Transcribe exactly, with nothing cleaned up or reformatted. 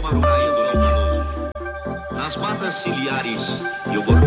para o Caído Luminoso. Nas matas ciliares e o